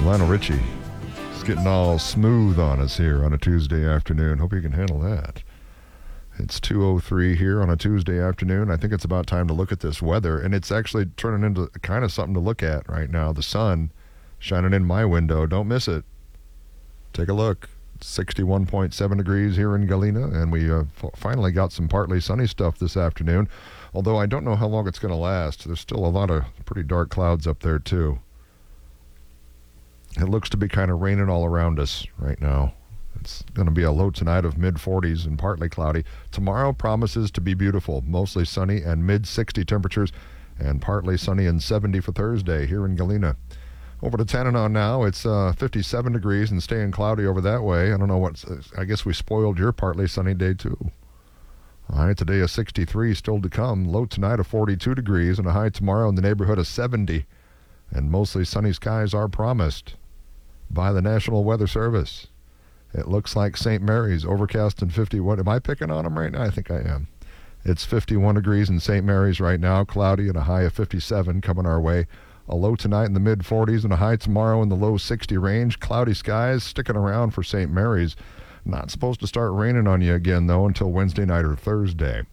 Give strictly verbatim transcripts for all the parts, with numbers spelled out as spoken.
Lionel Richie is getting all smooth on us here on a Tuesday afternoon. Hope you can handle that. It's two oh three here on a Tuesday afternoon. I think it's about time to look at this weather, and it's actually turning into kind of something to look at right now. The sun shining in my window. Don't miss it. Take a look. sixty-one point seven degrees here in Galena, and we uh, f- finally got some partly sunny stuff this afternoon, although I don't know how long it's going to last. There's still a lot of pretty dark clouds up there, too. It looks to be kind of raining all around us right now. It's going to be a low tonight of mid forties and partly cloudy. Tomorrow promises to be beautiful, mostly sunny and mid sixty temperatures, and partly sunny and seventy for Thursday here in Galena. Over to Tanana now. It's uh, fifty-seven degrees and staying cloudy over that way. I don't know what. I guess we spoiled your partly sunny day too. All right, today a sixty-three still to come. Low tonight of forty-two degrees and a high tomorrow in the neighborhood of seventy. And mostly sunny skies are promised by the National Weather Service. It looks like Saint Mary's overcast and fifty-one. Am I picking on them right now? I think I am. It's fifty-one degrees in Saint Mary's right now, cloudy and a high of fifty-seven coming our way. A low tonight in the mid forties and a high tomorrow in the low sixty range. Cloudy skies sticking around for Saint Mary's. Not supposed to start raining on you again, though, until Wednesday night or Thursday.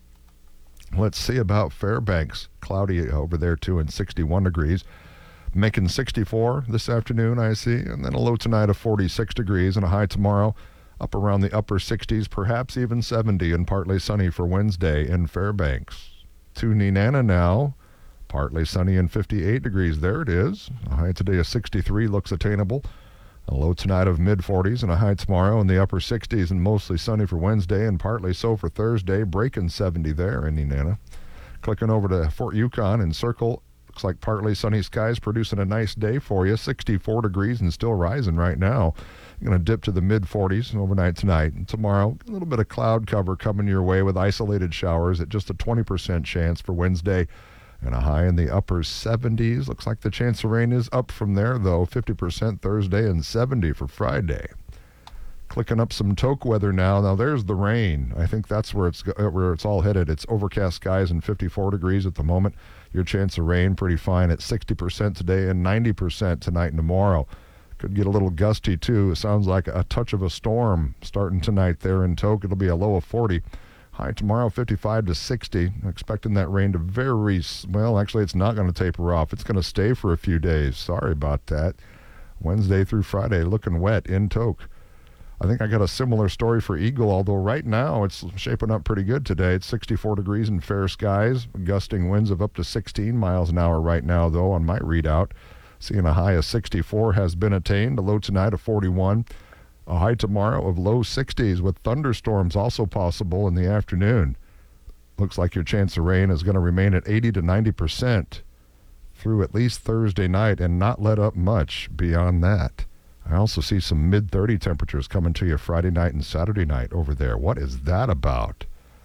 Let's see about Fairbanks. Cloudy over there, too, and sixty-one degrees. Making sixty-four this afternoon, I see, and then a low tonight of forty-six degrees and a high tomorrow up around the upper sixties, perhaps even seventy, and partly sunny for Wednesday in Fairbanks. To Nenana now, partly sunny and fifty-eight degrees. There it is. A high today of sixty-three looks attainable. A low tonight of mid forties and a high tomorrow in the upper sixties and mostly sunny for Wednesday and partly so for Thursday, breaking seventy there in Nenana. Clicking over to Fort Yukon and Circle. Looks like partly sunny skies producing a nice day for you. sixty-four degrees and still rising right now. You're going to dip to the mid forties overnight tonight. And tomorrow, a little bit of cloud cover coming your way with isolated showers at just a twenty percent chance for Wednesday. And a high in the upper seventies. Looks like the chance of rain is up from there, though. fifty percent Thursday and seventy for Friday. Clicking up some Tok weather now. Now there's the rain. I think that's where it's where it's all headed. It's overcast skies and fifty-four degrees at the moment. Your chance of rain pretty fine at sixty percent today and ninety percent tonight and tomorrow. Could get a little gusty too. It sounds like a touch of a storm starting tonight there in Tok. It'll be a low of forty. High tomorrow fifty-five to sixty. Expecting that rain to very, well, actually it's not going to taper off. It's going to stay for a few days. Sorry about that. Wednesday through Friday looking wet in Tok. I think I got a similar story for Eagle, although right now it's shaping up pretty good today. It's sixty-four degrees and fair skies, gusting winds of up to sixteen miles an hour right now, though, on my readout. Seeing a high of sixty-four has been attained, a low tonight of forty-one. A high tomorrow of low sixties with thunderstorms also possible in the afternoon. Looks like your chance of rain is going to remain at eighty to ninety percent through at least Thursday night and not let up much beyond that. I also see some mid thirty temperatures coming to you Friday night and Saturday night over there. What is that about?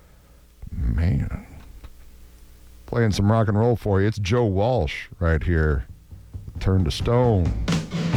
Man. Playing some rock and roll for you. It's Joe Walsh right here. Turn to Stone.